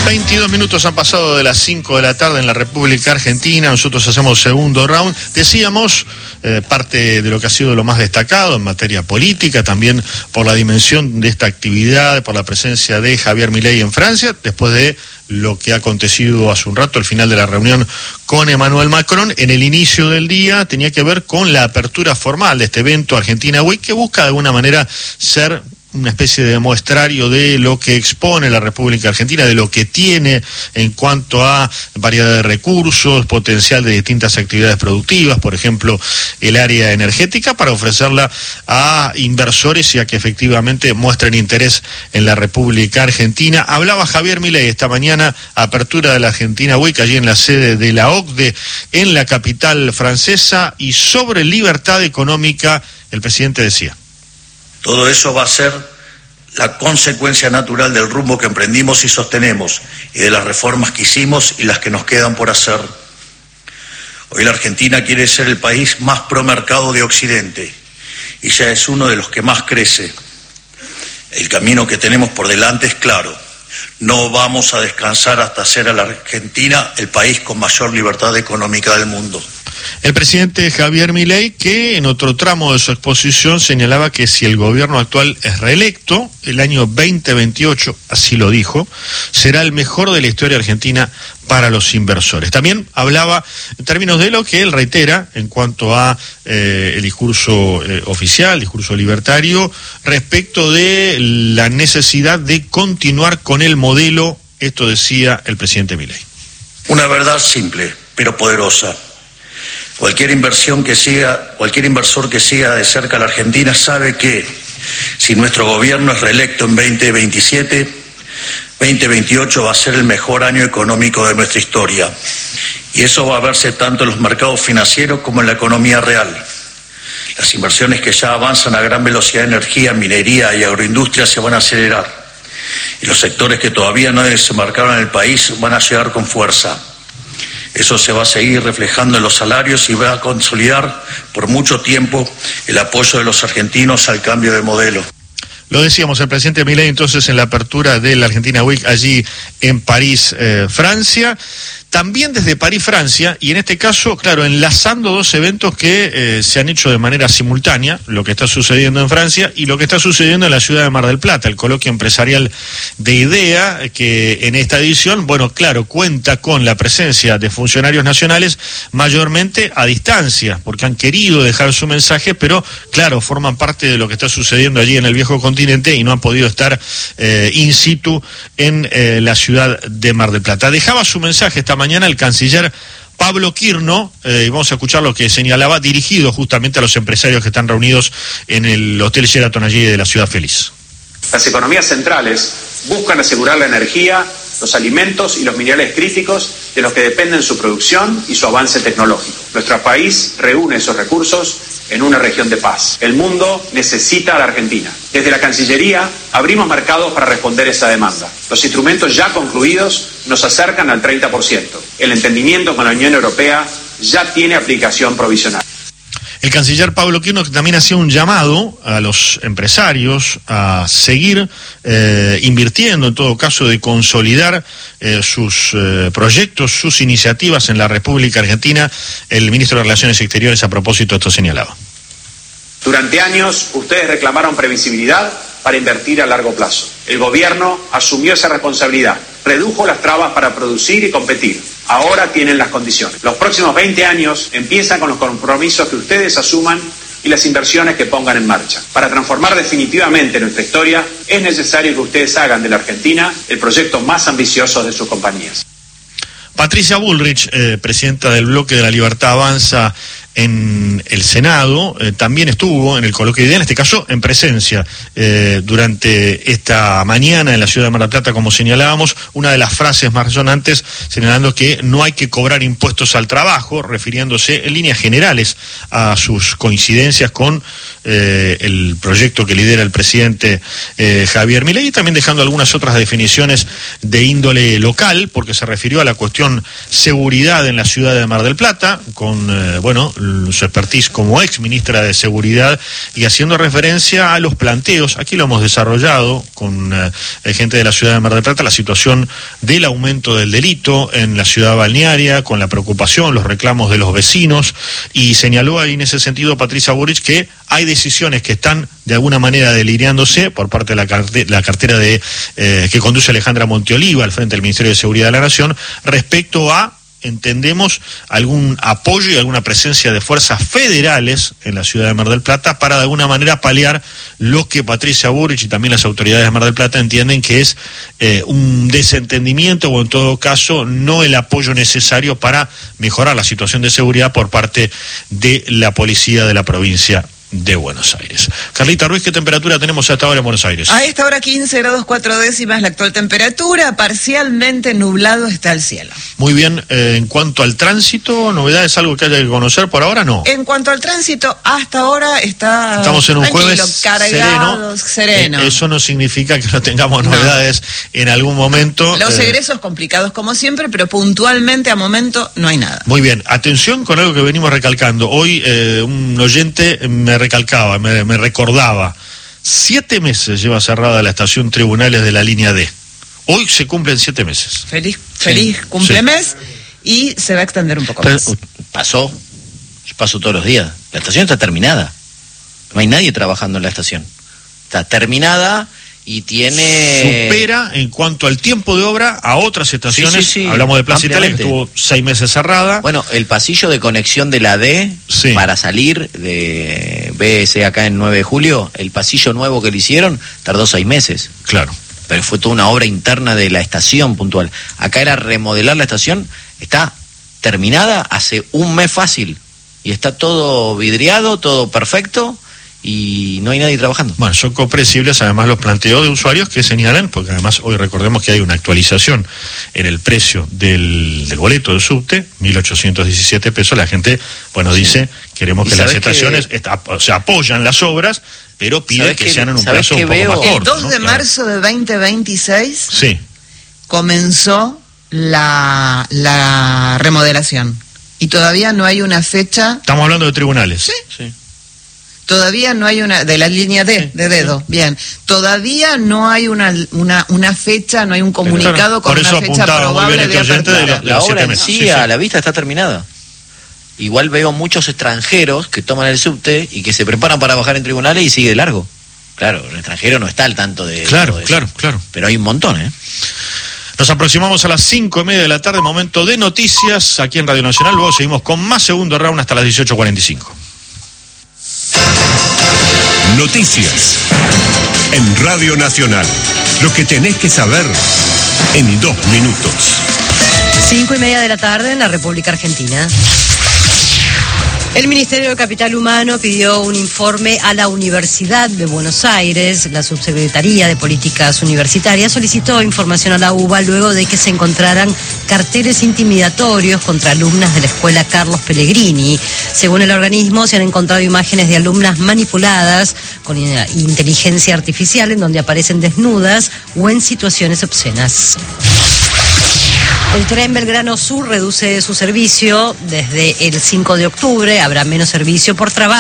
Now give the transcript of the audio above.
22 minutos han pasado de las 5 de la tarde en la República Argentina. Nosotros hacemos segundo round. Decíamos, parte de lo que ha sido lo más destacado en materia política, también por la dimensión de esta actividad, por la presencia de Javier Milei en Francia, después de lo que ha acontecido hace un rato, al final de la reunión con Emmanuel Macron. En el inicio del día tenía que ver con la apertura formal de este evento Argentina Week, que busca de alguna manera ser una especie de muestrario de lo que expone la República Argentina, de lo que tiene en cuanto a variedad de recursos, potencial de distintas actividades productivas, por ejemplo, el área energética, para ofrecerla a inversores y a que efectivamente muestren interés en la República Argentina. Hablaba Javier Milei esta mañana, apertura de la Argentina Week, allí en la sede de la OCDE, en la capital francesa, y sobre libertad económica, el presidente decía: todo eso va a ser la consecuencia natural del rumbo que emprendimos y sostenemos, y de las reformas que hicimos y las que nos quedan por hacer. Hoy la Argentina quiere ser el país más promercado de Occidente, y ya es uno de los que más crece. El camino que tenemos por delante es claro. No vamos a descansar hasta hacer a la Argentina el país con mayor libertad económica del mundo. El presidente Javier Milei, que en otro tramo de su exposición señalaba que si el gobierno actual es reelecto, el año 2028, así lo dijo, será el mejor de la historia argentina para los inversores. También hablaba en términos de lo que él reitera en cuanto a el discurso oficial, discurso libertario, respecto de la necesidad de continuar con el modelo. Esto decía el presidente Milei. Una verdad simple, pero poderosa. Cualquier inversor que siga de cerca a la Argentina sabe que si nuestro gobierno es reelecto en 2027, 2028 va a ser el mejor año económico de nuestra historia. Y eso va a verse tanto en los mercados financieros como en la economía real. Las inversiones que ya avanzan a gran velocidad en energía, minería y agroindustria se van a acelerar. Y los sectores que todavía no desembarcaron en el país van a llegar con fuerza. Eso se va a seguir reflejando en los salarios y va a consolidar por mucho tiempo el apoyo de los argentinos al cambio de modelo. Lo decíamos, el presidente Milei entonces en la apertura de la Argentina Week allí en París, Francia. También desde París, Francia, y en este caso, claro, enlazando dos eventos que se han hecho de manera simultánea, lo que está sucediendo en Francia y lo que está sucediendo en la ciudad de Mar del Plata, el coloquio empresarial de IDEA, que en esta edición, bueno, claro, cuenta con la presencia de funcionarios nacionales mayormente a distancia, porque han querido dejar su mensaje, pero claro, forman parte de lo que está sucediendo allí en el viejo continente y no han podido estar in situ en la ciudad de Mar del Plata. Dejaba su mensaje esta mañana el canciller Pablo Quirno, y vamos a escuchar lo que señalaba, dirigido justamente a los empresarios que están reunidos en el Hotel Sheraton allí de la Ciudad Feliz. Las economías centrales buscan asegurar la energía, los alimentos y los minerales críticos de los que dependen su producción y su avance tecnológico. Nuestro país reúne esos recursos en una región de paz. El mundo necesita a la Argentina. Desde la Cancillería abrimos mercados para responder esa demanda. Los instrumentos ya concluidos nos acercan al 30%. El entendimiento con la Unión Europea ya tiene aplicación provisional. El canciller Pablo Quirno, que también hacía un llamado a los empresarios a seguir invirtiendo, en todo caso de consolidar sus proyectos, sus iniciativas en la República Argentina. El ministro de Relaciones Exteriores a propósito de esto señalaba. Durante años ustedes reclamaron previsibilidad para invertir a largo plazo. El gobierno asumió esa responsabilidad, redujo las trabas para producir y competir. Ahora tienen las condiciones. Los próximos 20 años empiezan con los compromisos que ustedes asuman y las inversiones que pongan en marcha. Para transformar definitivamente nuestra historia, es necesario que ustedes hagan de la Argentina el proyecto más ambicioso de sus compañías. Patricia Bullrich, presidenta del Bloque de la Libertad Avanza en el Senado, también estuvo en el coloquio de IDEA, en este caso en presencia durante esta mañana en la ciudad de Mar del Plata, como señalábamos. Una de las frases más resonantes señalando que no hay que cobrar impuestos al trabajo, refiriéndose en líneas generales a sus coincidencias con el proyecto que lidera el presidente Javier Milei, y también dejando algunas otras definiciones de índole local, porque se refirió a la cuestión seguridad en la ciudad de Mar del Plata, con su expertise como ex ministra de Seguridad, y haciendo referencia a los planteos, aquí lo hemos desarrollado con gente de la ciudad de Mar del Plata, la situación del aumento del delito en la ciudad balnearia, con la preocupación, los reclamos de los vecinos, y señaló ahí en ese sentido Patricia Bullrich que hay decisiones que están de alguna manera delineándose por parte de la cartera de que conduce Alejandra Monteoliva al frente del Ministerio de Seguridad de la Nación, respecto a, entendemos, algún apoyo y alguna presencia de fuerzas federales en la ciudad de Mar del Plata para de alguna manera paliar lo que Patricia Bullrich y también las autoridades de Mar del Plata entienden que es un desentendimiento, o en todo caso no el apoyo necesario para mejorar la situación de seguridad por parte de la policía de la provincia de Buenos Aires. Carlita Ruiz, ¿qué temperatura tenemos a esta hora en Buenos Aires? A esta hora 15 grados 4 décimas la actual temperatura, parcialmente nublado está el cielo. Muy bien, en cuanto al tránsito, ¿novedades, algo que haya que conocer por ahora? No. En cuanto al tránsito, hasta ahora estamos en un jueves sereno. Eso no significa que no tengamos novedades en algún momento. Los egresos complicados como siempre, pero puntualmente a momento no hay nada. Muy bien, atención con algo que venimos recalcando. Hoy un oyente me recordaba, 7 meses lleva cerrada la estación Tribunales de la línea D. Hoy se cumplen 7 meses. Feliz cumplemes, y se va a extender un poco más. Paso todos los días. La estación está terminada. No hay nadie trabajando en la estación. Está terminada y tiene... Supera en cuanto al tiempo de obra a otras estaciones. Sí. Hablamos de Plaza Italia, que estuvo 6 meses cerrada. Bueno, el pasillo de conexión de la D para salir de BS acá en 9 de julio, el pasillo nuevo que le hicieron, tardó 6 meses. Claro. Pero fue toda una obra interna de la estación puntual. Acá era remodelar la estación, está terminada hace un mes fácil. Y está todo vidriado, todo perfecto, y no hay nadie trabajando. Bueno, son comprensibles además los planteos de usuarios que señalan, porque además hoy recordemos que hay una actualización en el precio del boleto del subte, 1.817 pesos. La gente, dice, queremos que las estaciones apoyan las obras, pero piden que sean en un plazo un poco más corto. El 2 de marzo de 2026 comenzó la remodelación, y todavía no hay una fecha. Estamos hablando de tribunales. Sí. Todavía no hay una, de la línea D, de dedo, bien. Todavía no hay una fecha, no hay un comunicado con una fecha probable de apertura. La obra en sí, a la vista, está terminada. Igual veo muchos extranjeros que toman el subte y que se preparan para bajar en tribunales y sigue de largo. Claro, el extranjero no está al tanto de todo eso. Claro. Pero hay un montón, ¿eh? Nos aproximamos a las 5:30 de la tarde, momento de noticias aquí en Radio Nacional. Luego seguimos con más segundo round hasta las 18:45. Noticias en Radio Nacional. Lo que tenés que saber en 2 minutos. 5:30 de la tarde en la República Argentina. El Ministerio de Capital Humano pidió un informe a la Universidad de Buenos Aires. La Subsecretaría de Políticas Universitarias solicitó información a la UBA luego de que se encontraran carteles intimidatorios contra alumnas de la escuela Carlos Pellegrini. Según el organismo, se han encontrado imágenes de alumnas manipuladas con inteligencia artificial en donde aparecen desnudas o en situaciones obscenas. El tren Belgrano Sur reduce su servicio desde el 5 de octubre. Habrá menos servicio por trabajo.